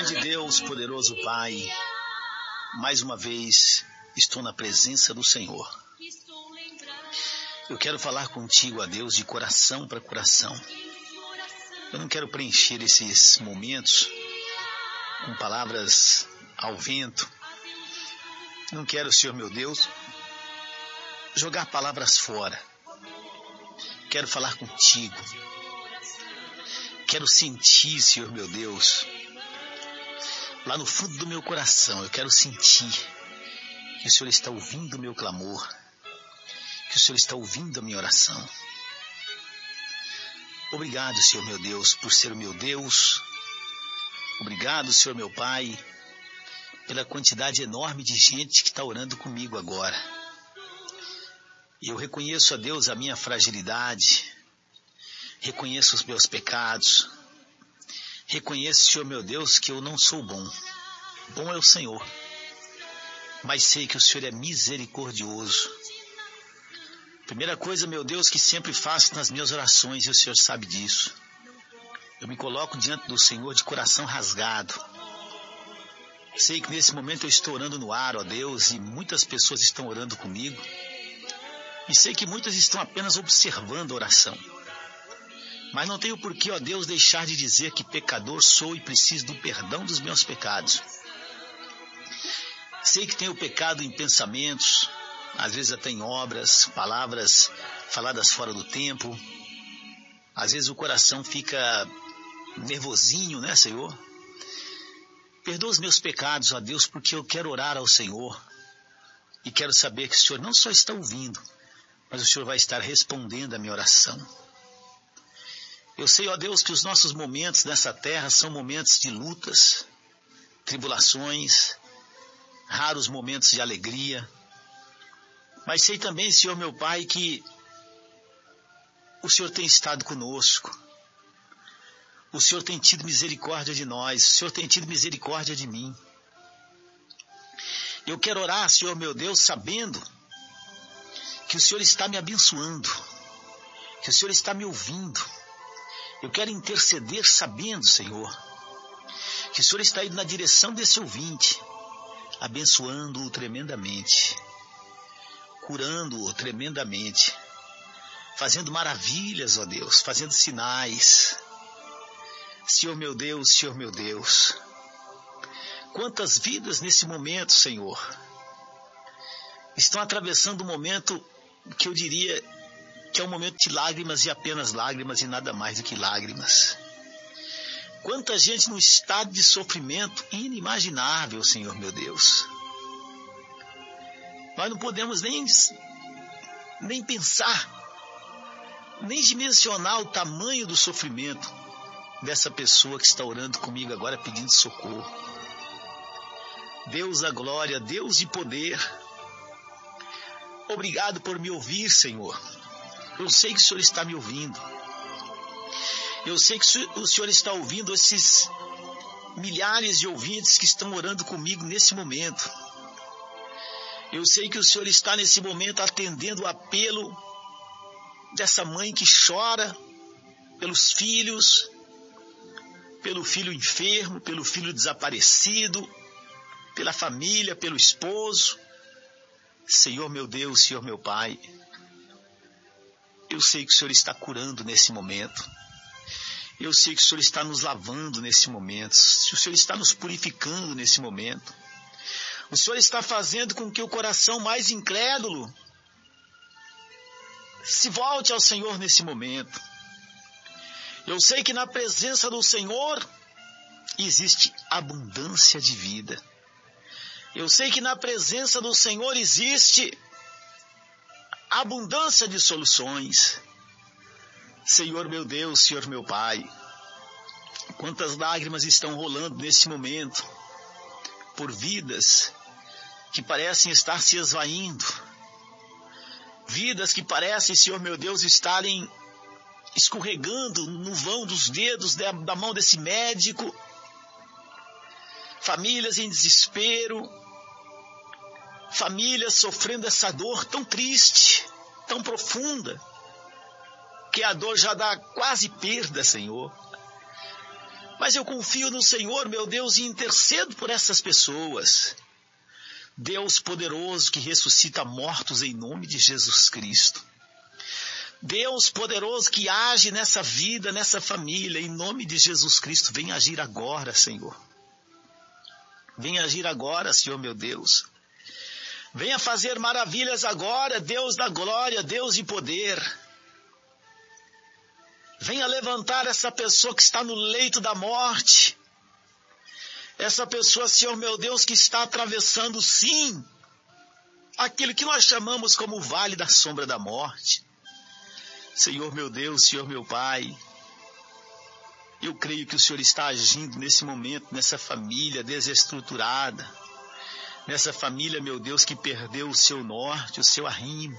de Deus, poderoso Pai, mais uma vez estou na presença do Senhor. Eu quero falar contigo, ó Deus, de coração para coração. Eu não quero preencher esses momentos com palavras ao vento. Não quero, Senhor meu Deus, jogar palavras fora. Quero falar contigo. Quero sentir, Senhor meu Deus, lá no fundo do meu coração, eu quero sentir que o Senhor está ouvindo o meu clamor, que o Senhor está ouvindo a minha oração. Obrigado, Senhor meu Deus, por ser o meu Deus. Obrigado, Senhor meu Pai, pela quantidade enorme de gente que está orando comigo agora. E eu reconheço, ó Deus, a minha fragilidade, reconheço os meus pecados, reconheço, Senhor meu Deus, que eu não sou bom. Bom é o Senhor, mas sei que o Senhor é misericordioso. Primeira coisa, meu Deus, que sempre faço nas minhas orações, e o Senhor sabe disso. Eu me coloco diante do Senhor de coração rasgado. Sei que nesse momento eu estou orando no ar, ó Deus, e muitas pessoas estão orando comigo. E sei que muitas estão apenas observando a oração. Mas não tenho por que, ó Deus, deixar de dizer que pecador sou e preciso do perdão dos meus pecados. Sei que tenho pecado em pensamentos, às vezes até em obras, palavras faladas fora do tempo. Às vezes o coração fica nervosinho, né, Senhor? Perdoa os meus pecados, ó Deus, porque eu quero orar ao Senhor. E quero saber que o Senhor não só está ouvindo, mas o Senhor vai estar respondendo a minha oração. Eu sei, ó Deus, que os nossos momentos nessa terra são momentos de lutas, tribulações, raros momentos de alegria. Mas sei também, Senhor meu Pai, que o Senhor tem estado conosco. O Senhor tem tido misericórdia de nós. O Senhor tem tido misericórdia de mim. Eu quero orar, Senhor meu Deus, sabendo que o Senhor está me abençoando, que o Senhor está me ouvindo. Eu quero interceder sabendo, Senhor, que o Senhor está indo na direção desse ouvinte, abençoando-o tremendamente, curando-o tremendamente, fazendo maravilhas, ó Deus, fazendo sinais. Senhor meu Deus, quantas vidas nesse momento, Senhor, estão atravessando um momento que eu diria que é um momento de lágrimas e apenas lágrimas e nada mais do que lágrimas. Quanta gente num estado de sofrimento inimaginável, Senhor meu Deus. Nós não podemos nem pensar, nem dimensionar o tamanho do sofrimento dessa pessoa que está orando comigo agora pedindo socorro. Deus da glória, Deus de poder, obrigado por me ouvir, Senhor. Eu sei que o Senhor está me ouvindo. Eu sei que o Senhor está ouvindo esses milhares de ouvintes que estão orando comigo nesse momento. Eu sei que o Senhor está nesse momento atendendo o apelo dessa mãe que chora pelos filhos, pelo filho enfermo, pelo filho desaparecido, pela família, pelo esposo. Senhor meu Deus, Senhor meu Pai, eu sei que o Senhor está curando nesse momento. Eu sei que o Senhor está nos lavando nesse momento. O Senhor está nos purificando nesse momento. O Senhor está fazendo com que o coração mais incrédulo se volte ao Senhor nesse momento. Eu sei que na presença do Senhor existe abundância de vida. Eu sei que na presença do Senhor existe abundância de soluções. Senhor meu Deus, Senhor meu Pai, quantas lágrimas estão rolando nesse momento por vidas que parecem estar se esvaindo, vidas que parecem, Senhor meu Deus, estarem escorregando no vão dos dedos da mão desse médico, famílias em desespero, famílias sofrendo essa dor tão triste, tão profunda, que a dor já dá quase perda, Senhor. Mas eu confio no Senhor, meu Deus, e intercedo por essas pessoas. Deus poderoso que ressuscita mortos em nome de Jesus Cristo. Deus poderoso que age nessa vida, nessa família, em nome de Jesus Cristo. Vem agir agora, Senhor. Vem agir agora, Senhor meu Deus. Venha fazer maravilhas agora, Deus da glória, Deus de poder. Venha levantar essa pessoa que está no leito da morte. Essa pessoa, Senhor meu Deus, que está atravessando, sim, aquilo que nós chamamos como o vale da sombra da morte. Senhor meu Deus, Senhor meu Pai, eu creio que o Senhor está agindo nesse momento, nessa família desestruturada, nessa família, meu Deus, que perdeu o seu norte, o seu arrimo,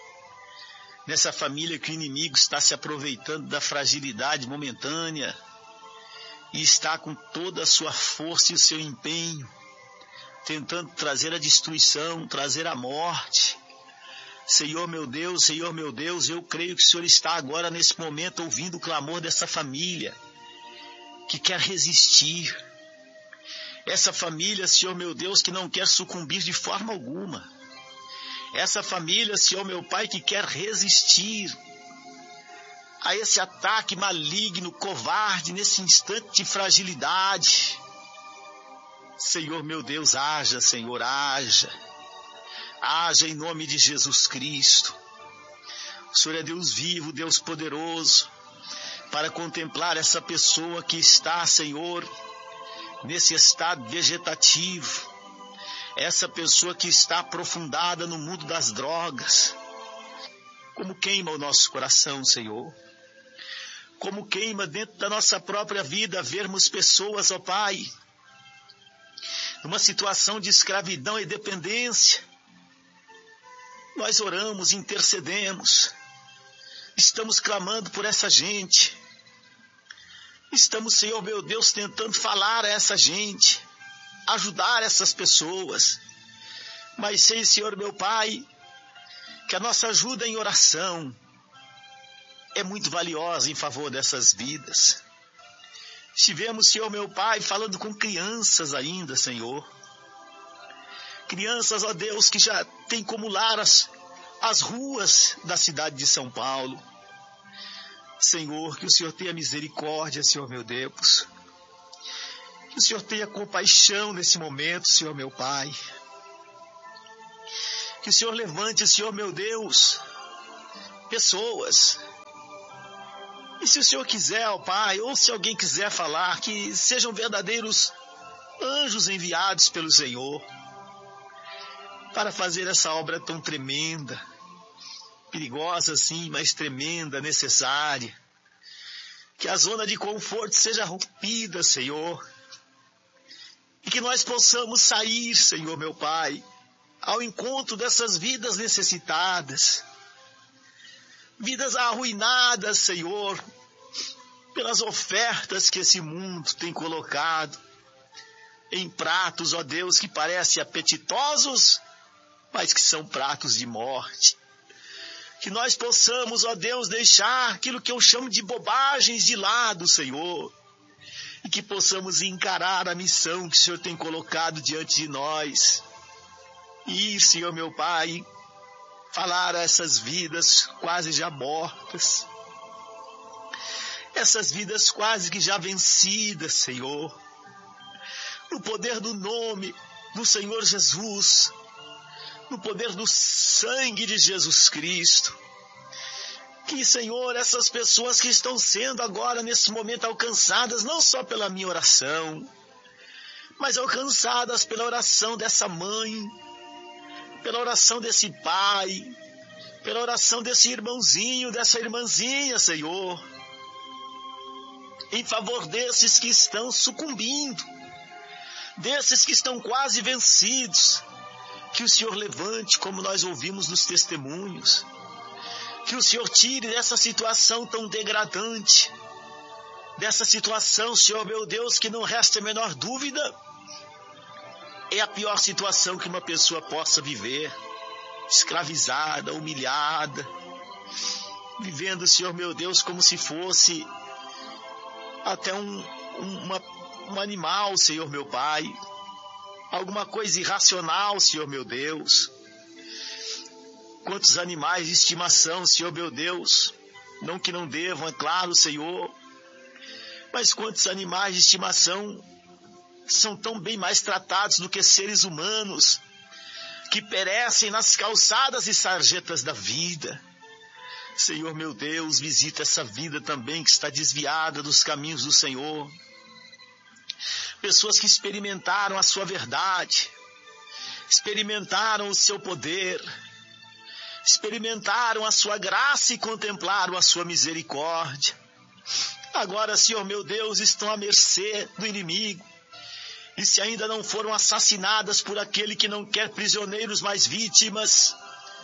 nessa família que o inimigo está se aproveitando da fragilidade momentânea e está com toda a sua força e o seu empenho, tentando trazer a destruição, trazer a morte. Senhor meu Deus, eu creio que o Senhor está agora nesse momento ouvindo o clamor dessa família que quer resistir. Essa família, Senhor meu Deus, que não quer sucumbir de forma alguma. Essa família, Senhor meu Pai, que quer resistir a esse ataque maligno, covarde, nesse instante de fragilidade. Senhor meu Deus, haja, Senhor, haja. Haja em nome de Jesus Cristo. O Senhor é Deus vivo, Deus poderoso, para contemplar essa pessoa que está, Senhor, nesse estado vegetativo. Essa pessoa que está aprofundada no mundo das drogas. Como queima o nosso coração, Senhor. Como queima dentro da nossa própria vida vermos pessoas, ó Pai, numa situação de escravidão e dependência. Nós oramos, intercedemos, estamos clamando por essa gente. Estamos, Senhor meu Deus, tentando falar a essa gente, ajudar essas pessoas. Mas sei, Senhor meu Pai, que a nossa ajuda em oração é muito valiosa em favor dessas vidas. Estivemos, Senhor meu Pai, falando com crianças ainda, Senhor. Crianças, ó Deus, que já têm como lar as ruas da cidade de São Paulo. Senhor, que o Senhor tenha misericórdia, Senhor meu Deus. Que o Senhor tenha compaixão nesse momento, Senhor meu Pai. Que o Senhor levante, Senhor meu Deus, pessoas. E se o Senhor quiser, ó Pai, ou se alguém quiser falar, que sejam verdadeiros anjos enviados pelo Senhor para fazer essa obra tão tremenda, perigosa sim, mas tremenda, necessária. Que a zona de conforto seja rompida, Senhor. E que nós possamos sair, Senhor meu Pai, ao encontro dessas vidas necessitadas. Vidas arruinadas, Senhor, pelas ofertas que esse mundo tem colocado em pratos, ó Deus, que parecem apetitosos, mas que são pratos de morte. Que nós possamos, ó Deus, deixar aquilo que eu chamo de bobagens de lado, Senhor, e que possamos encarar a missão que o Senhor tem colocado diante de nós. E, Senhor meu Pai, falar a essas vidas quase já mortas, essas vidas quase que já vencidas, Senhor, no poder do nome do Senhor Jesus, no poder do sangue de Jesus Cristo. Que, Senhor, essas pessoas que estão sendo agora, nesse momento, alcançadas, não só pela minha oração, mas alcançadas pela oração dessa mãe, pela oração desse pai, pela oração desse irmãozinho, dessa irmãzinha, Senhor, em favor desses que estão sucumbindo, desses que estão quase vencidos. Que o Senhor levante, como nós ouvimos nos testemunhos. Que o Senhor tire dessa situação tão degradante. Dessa situação, Senhor meu Deus, que não resta a menor dúvida, é a pior situação que uma pessoa possa viver. Escravizada, humilhada. Vivendo, Senhor meu Deus, como se fosse até um animal, Senhor meu Pai, alguma coisa irracional, Senhor meu Deus. Quantos animais de estimação, Senhor meu Deus, não que não devam, é claro, Senhor, mas quantos animais de estimação são tão bem mais tratados do que seres humanos, que perecem nas calçadas e sarjetas da vida. Senhor meu Deus, visita essa vida também que está desviada dos caminhos do Senhor. Pessoas que experimentaram a sua verdade, experimentaram o seu poder, experimentaram a sua graça e contemplaram a sua misericórdia. Agora, Senhor meu Deus, estão à mercê do inimigo. E se ainda não foram assassinadas por aquele que não quer prisioneiros, mas vítimas,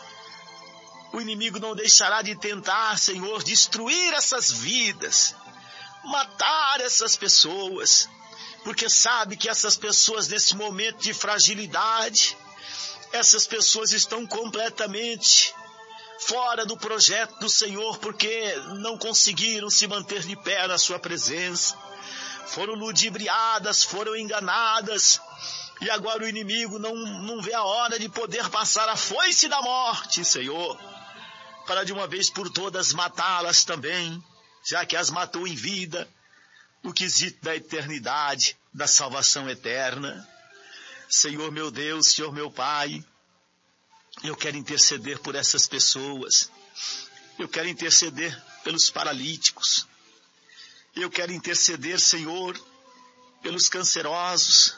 o inimigo não deixará de tentar, Senhor, destruir essas vidas, matar essas pessoas, porque sabe que essas pessoas, nesse momento de fragilidade, essas pessoas estão completamente fora do projeto do Senhor, porque não conseguiram se manter de pé na sua presença. Foram ludibriadas, foram enganadas, e agora o inimigo não vê a hora de poder passar a foice da morte, Senhor, para de uma vez por todas matá-las também, já que as matou em vida, no quesito da eternidade, da salvação eterna. Senhor meu Deus, Senhor meu Pai, eu quero interceder por essas pessoas, eu quero interceder pelos paralíticos, eu quero interceder, Senhor, pelos cancerosos.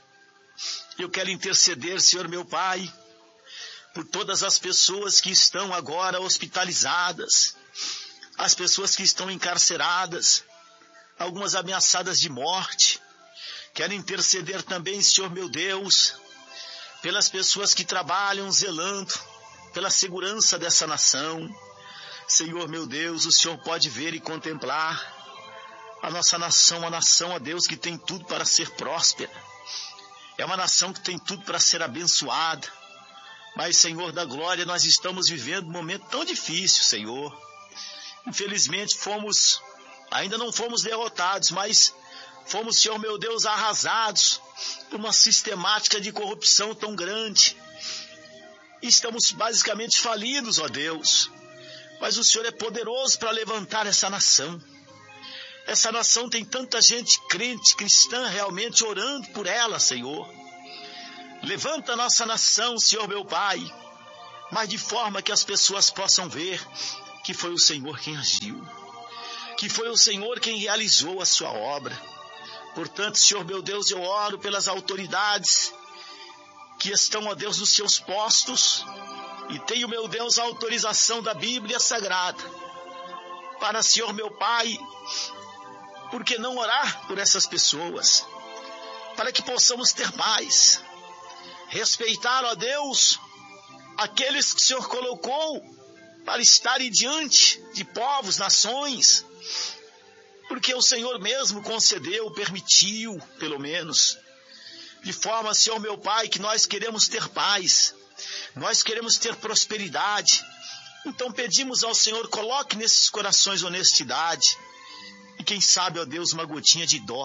Eu quero interceder, Senhor meu Pai, por todas as pessoas que estão agora hospitalizadas, as pessoas que estão encarceradas, algumas ameaçadas de morte. Quero interceder também, Senhor meu Deus, pelas pessoas que trabalham zelando pela segurança dessa nação. Senhor meu Deus, o Senhor pode ver e contemplar a nossa nação, ó Deus, que tem tudo para ser próspera. É uma nação que tem tudo para ser abençoada. Mas, Senhor da glória, nós estamos vivendo um momento tão difícil, Senhor. Infelizmente, ainda não fomos derrotados, mas fomos, Senhor meu Deus, arrasados por uma sistemática de corrupção tão grande. Estamos basicamente falidos, ó Deus. Mas o Senhor é poderoso para levantar essa nação. Essa nação tem tanta gente crente, cristã, realmente orando por ela, Senhor. Levanta a nossa nação, Senhor meu Pai, mas de forma que as pessoas possam ver que foi o Senhor quem agiu, que foi o Senhor quem realizou a sua obra. Portanto, Senhor meu Deus, eu oro pelas autoridades que estão, ó Deus, nos seus postos, e tenho, meu Deus, a autorização da Bíblia Sagrada para, Senhor meu Pai, por que não orar por essas pessoas, para que possamos ter paz, respeitar, ó Deus, aqueles que o Senhor colocou para estarem diante de povos, nações, porque o Senhor mesmo concedeu, permitiu, pelo menos, de forma, Senhor meu Pai, que nós queremos ter paz, nós queremos ter prosperidade. Então pedimos ao Senhor, coloque nesses corações honestidade, e quem sabe, ó Deus, uma gotinha de dó.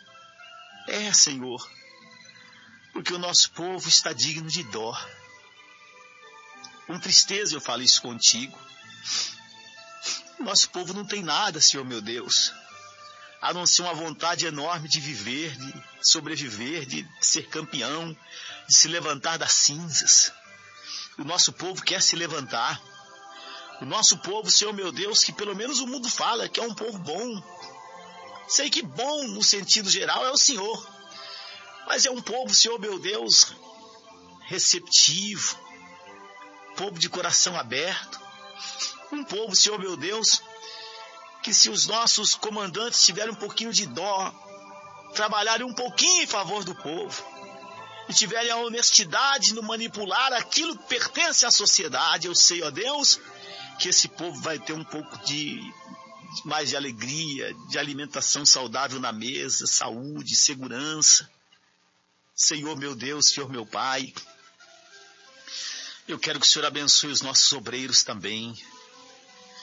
Senhor, porque o nosso povo está digno de dó. Com tristeza eu falo isso contigo. Nosso povo não tem nada, Senhor meu Deus, a não ser uma vontade enorme de viver, de sobreviver, de ser campeão, de se levantar das cinzas. O nosso povo quer se levantar. O nosso povo, Senhor meu Deus, que pelo menos o mundo fala que é um povo bom. Sei que bom no sentido geral é o Senhor, mas é um povo, Senhor meu Deus, receptivo, povo de coração aberto, um povo, Senhor meu Deus, que se os nossos comandantes tiverem um pouquinho de dó, trabalharem um pouquinho em favor do povo, e tiverem a honestidade no manipular aquilo que pertence à sociedade, eu sei, ó Deus, que esse povo vai ter um pouco mais de alegria, de alimentação saudável na mesa, saúde, segurança. Senhor meu Deus, Senhor meu Pai, eu quero que o Senhor abençoe os nossos obreiros também.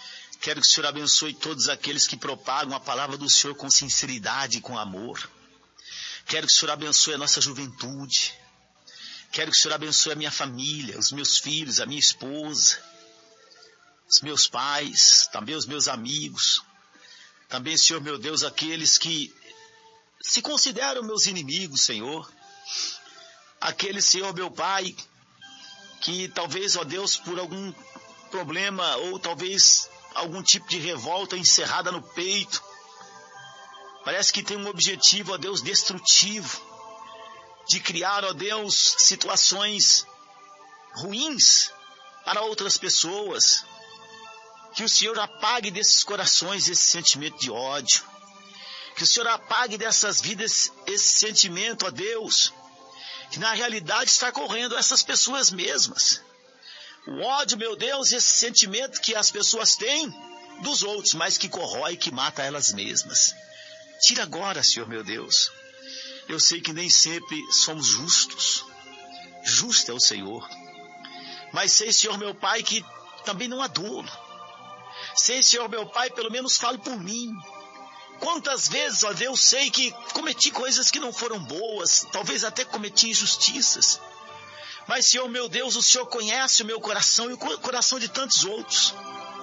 Quero que o Senhor abençoe todos aqueles que propagam a palavra do Senhor com sinceridade e com amor. Quero que o Senhor abençoe a nossa juventude. Quero que o Senhor abençoe a minha família, os meus filhos, a minha esposa, os meus pais, também os meus amigos. Também, Senhor meu Deus, aqueles que se consideram meus inimigos, Senhor. Aqueles, Senhor meu Pai, que talvez, ó Deus, por algum problema ou talvez algum tipo de revolta encerrada no peito, parece que tem um objetivo, ó Deus, destrutivo, de criar, ó Deus, situações ruins para outras pessoas. Que o Senhor apague desses corações esse sentimento de ódio. Que o Senhor apague dessas vidas esse sentimento, ó Deus, que na realidade está correndo essas pessoas mesmas. O ódio, meu Deus, esse sentimento que as pessoas têm dos outros, mas que corrói, que mata elas mesmas. Tira agora, Senhor meu Deus. Eu sei que nem sempre somos justos. Justo é o Senhor. Mas sei, Senhor meu Pai, que também não há dolo. Sei, Senhor meu Pai, pelo menos falo por mim. Quantas vezes, ó Deus, sei que cometi coisas que não foram boas, talvez até cometi injustiças. Mas, Senhor meu Deus, o Senhor conhece o meu coração e o coração de tantos outros.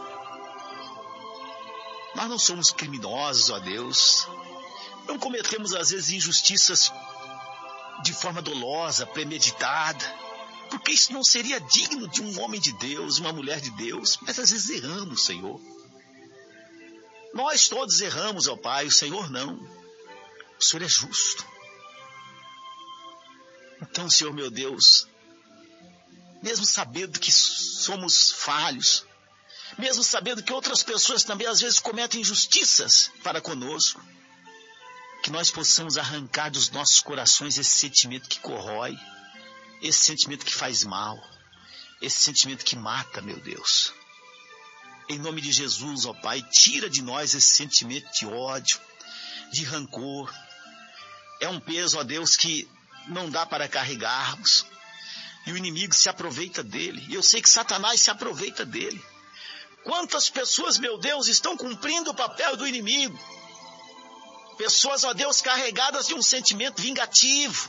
Nós não somos criminosos, ó Deus. Não cometemos, às vezes, injustiças de forma dolosa, premeditada, porque isso não seria digno de um homem de Deus, uma mulher de Deus. Mas, às vezes, erramos, Senhor. Nós todos erramos, ó Pai, o Senhor não. O Senhor é justo. Então, Senhor meu Deus, mesmo sabendo que somos falhos, mesmo sabendo que outras pessoas também às vezes cometem injustiças para conosco, que nós possamos arrancar dos nossos corações esse sentimento que corrói, esse sentimento que faz mal, esse sentimento que mata, meu Deus. Em nome de Jesus, ó Pai, tira de nós esse sentimento de ódio, de rancor. É um peso, ó Deus, que não dá para carregarmos. E o inimigo se aproveita dele. E eu sei que Satanás se aproveita dele. Quantas pessoas, meu Deus, estão cumprindo o papel do inimigo? Pessoas, ó Deus, carregadas de um sentimento vingativo.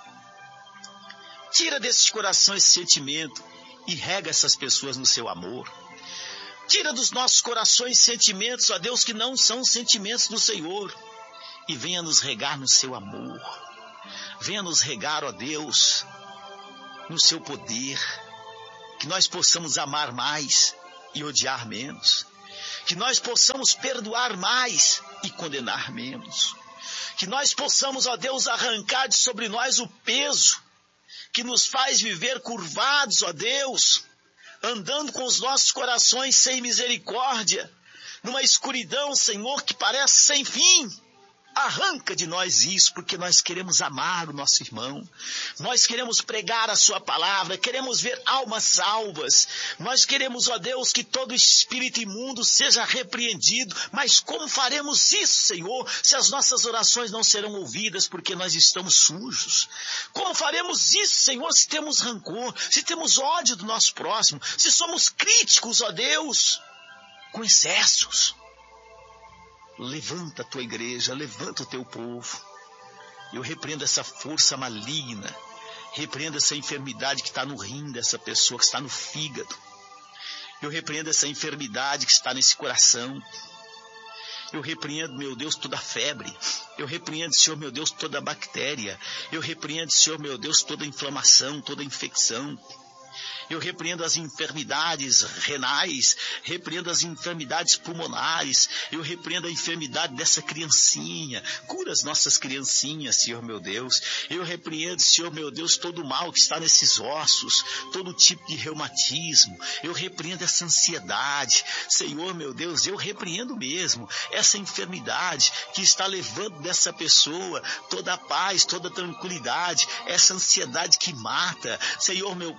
Tira desse coração esse sentimento e rega essas pessoas no seu amor. Tira dos nossos corações sentimentos, ó Deus, que não são sentimentos do Senhor. E venha nos regar no seu amor. Venha nos regar, ó Deus, no seu poder. Que nós possamos amar mais e odiar menos. Que nós possamos perdoar mais e condenar menos. Que nós possamos, ó Deus, arrancar de sobre nós o peso que nos faz viver curvados, ó Deus, andando com os nossos corações sem misericórdia, numa escuridão, Senhor, que parece sem fim. Arranca de nós isso, porque nós queremos amar o nosso irmão. Nós queremos pregar a sua palavra, queremos ver almas salvas. Nós queremos, ó Deus, que todo espírito imundo seja repreendido. Mas como faremos isso, Senhor, se as nossas orações não serão ouvidas porque nós estamos sujos? Como faremos isso, Senhor, se temos rancor, se temos ódio do nosso próximo, se somos críticos, ó Deus, com excessos? Levanta a tua igreja, levanta o teu povo. Eu repreendo essa força maligna, repreendo essa enfermidade que está no rim dessa pessoa, que está no fígado. Eu repreendo essa enfermidade que está nesse coração. Eu repreendo, meu Deus, toda febre. Eu repreendo, Senhor, meu Deus, toda bactéria. Eu repreendo, Senhor, meu Deus, toda inflamação, toda infecção. Eu repreendo as enfermidades renais, repreendo as enfermidades pulmonares, eu repreendo a enfermidade dessa criancinha. Cura as nossas criancinhas, Senhor meu Deus. Eu repreendo, Senhor meu Deus, todo o mal que está nesses ossos, todo tipo de reumatismo. Eu repreendo essa ansiedade. Senhor meu Deus, eu repreendo mesmo essa enfermidade que está levando dessa pessoa toda a paz, toda a tranquilidade, essa ansiedade que mata. Senhor meu Pai,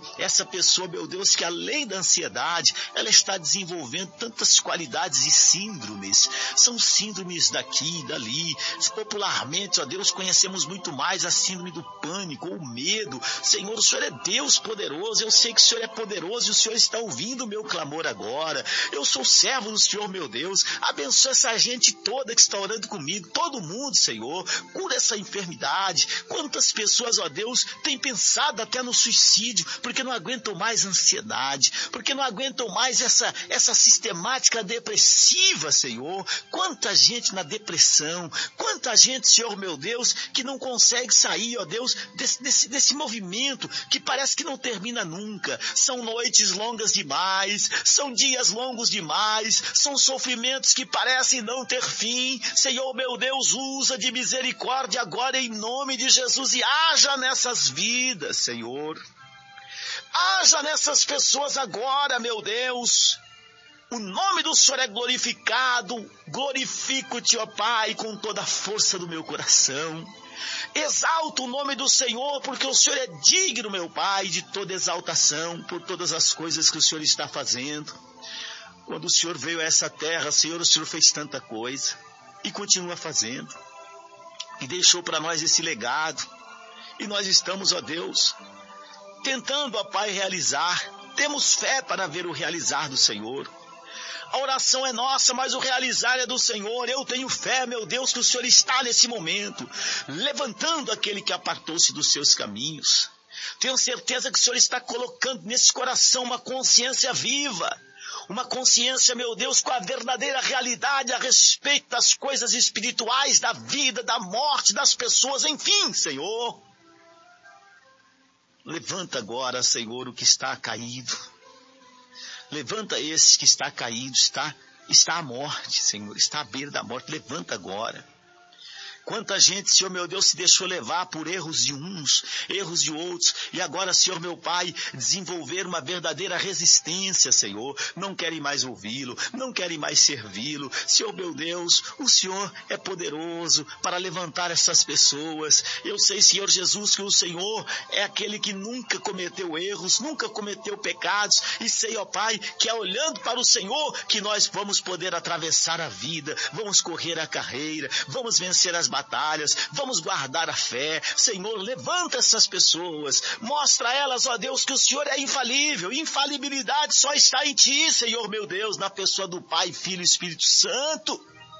essa pessoa, meu Deus, que além da ansiedade, ela está desenvolvendo tantas qualidades e síndromes. São síndromes daqui e dali. Popularmente, ó Deus, conhecemos muito mais a síndrome do pânico ou medo. Senhor, o Senhor é Deus poderoso. Eu sei que o Senhor é poderoso e o Senhor está ouvindo o meu clamor agora. Eu sou servo do Senhor, meu Deus. Abençoa essa gente toda que está orando comigo. Todo mundo, Senhor. Cura essa enfermidade. Quantas pessoas, ó Deus, têm pensado até no suicídio, porque não aguentam mais a ansiedade, porque não aguentam mais essa sistemática depressiva, Senhor. Quanta gente na depressão, quanta gente, Senhor, meu Deus, que não consegue sair, ó Deus, desse movimento que parece que não termina nunca. São noites longas demais, são dias longos demais, são sofrimentos que parecem não ter fim. Senhor, meu Deus, usa de misericórdia agora em nome de Jesus e haja nessas vidas, Senhor. Haja nessas pessoas agora, meu Deus. O nome do Senhor é glorificado. Glorifico-te, ó Pai, com toda a força do meu coração. Exalto o nome do Senhor, porque o Senhor é digno, meu Pai, de toda exaltação por todas as coisas que o Senhor está fazendo. Quando o Senhor veio a essa terra, Senhor, o Senhor fez tanta coisa e continua fazendo. E deixou para nós esse legado. E nós estamos, ó Deus, tentando, ó Pai, realizar. Temos fé para ver o realizar do Senhor. A oração é nossa, mas o realizar é do Senhor. Eu tenho fé, meu Deus, que o Senhor está nesse momento, levantando aquele que apartou-se dos seus caminhos. Tenho certeza que o Senhor está colocando nesse coração uma consciência viva. Uma consciência, meu Deus, com a verdadeira realidade a respeito das coisas espirituais, da vida, da morte, das pessoas, enfim, Senhor. Levanta agora, Senhor, o que está caído. Levanta esse que está caído, está à morte, Senhor, está à beira da morte. Levanta agora. Quanta gente, Senhor meu Deus, se deixou levar por erros de uns, erros de outros, e agora, Senhor meu Pai, desenvolver uma verdadeira resistência, Senhor. Não querem mais ouvi-lo, não querem mais servi-lo. Senhor meu Deus, o Senhor é poderoso para levantar essas pessoas. Eu sei, Senhor Jesus, que o Senhor é aquele que nunca cometeu erros, nunca cometeu pecados, e sei, ó Pai, que é olhando para o Senhor que nós vamos poder atravessar a vida, vamos correr a carreira, vamos vencer as batalhas, vamos guardar a fé. Senhor, levanta essas pessoas, mostra a elas, ó Deus, que o Senhor é infalível. Infalibilidade só está em Ti, Senhor meu Deus, na pessoa do Pai, Filho e Espírito Santo.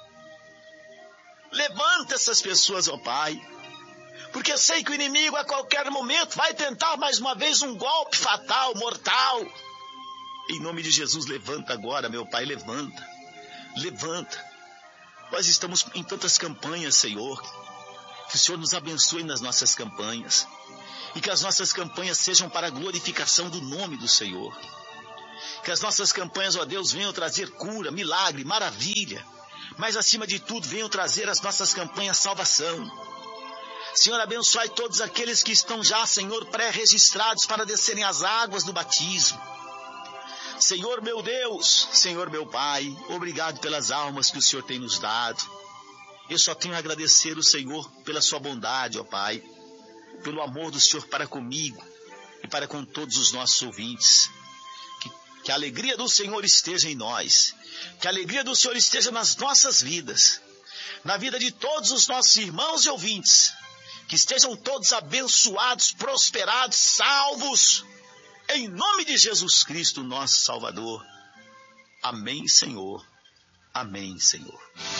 Levanta essas pessoas, ó Pai, porque eu sei que o inimigo a qualquer momento vai tentar mais uma vez um golpe fatal, mortal. Em nome de Jesus, levanta agora, meu Pai, levanta, levanta. Nós estamos em tantas campanhas, Senhor, que o Senhor nos abençoe nas nossas campanhas, e que as nossas campanhas sejam para a glorificação do nome do Senhor. Que as nossas campanhas, ó Deus, venham trazer cura, milagre, maravilha, mas acima de tudo venham trazer as nossas campanhas salvação. Senhor, abençoe todos aqueles que estão já, Senhor, pré-registrados para descerem as águas do batismo. Senhor meu Deus, Senhor meu Pai, obrigado pelas almas que o Senhor tem nos dado. Eu só tenho a agradecer o Senhor pela sua bondade, ó Pai, pelo amor do Senhor para comigo e para com todos os nossos ouvintes. Que a alegria do Senhor esteja em nós, que a alegria do Senhor esteja nas nossas vidas, na vida de todos os nossos irmãos e ouvintes, que estejam todos abençoados, prosperados, salvos, em nome de Jesus Cristo, nosso Salvador. Amém, Senhor. Amém, Senhor.